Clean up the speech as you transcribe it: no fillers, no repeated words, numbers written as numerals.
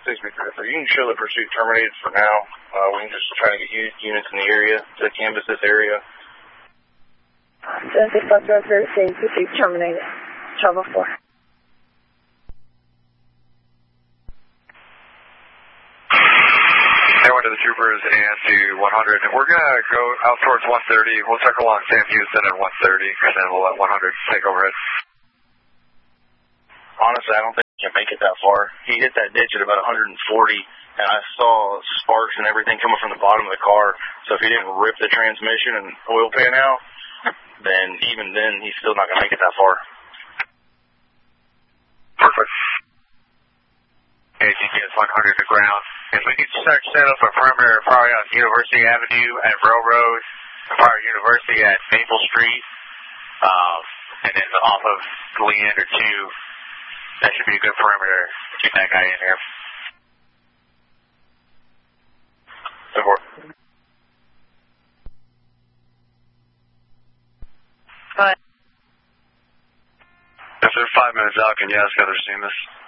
6 McGriffin. You can show the pursuit terminated for now. We can just try to get units in the area to canvass this area. 10-6 saying pursuit terminated. Travel 4. Everyone to the troopers and to 100. And we're going to go out towards 130. We'll check along Sam Houston at 130, and then we'll let 100 take overhead. Honestly, I don't think he can make it that far. He hit that ditch at about 140, and I saw sparks and everything coming from the bottom of the car. So if he didn't rip the transmission and oil pan out, then even then, he's still not going to make it that far. Perfect. ATTS 100 to ground. If we could start set up a perimeter probably on University Avenue at Railroad, probably University at Maple Street, and then off of Leander 2. That should be a good perimeter. Keep that guy in here. Support. Go ahead. If they're 5 minutes out, can you ask others seen this?